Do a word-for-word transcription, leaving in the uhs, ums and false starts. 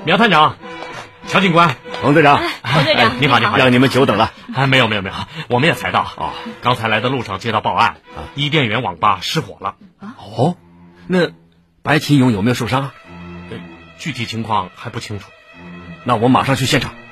苗探长，乔警官， 冯队长， 冯队长， 你好，你好， 让你们久等了。 哎，没有没有没有，我们也才到哦。 刚才来的路上接到报案， 啊， 伊甸园网吧失火了。 哦，那白启勇有没有受伤啊？ 具体情况还不清楚。 那我马上去现场。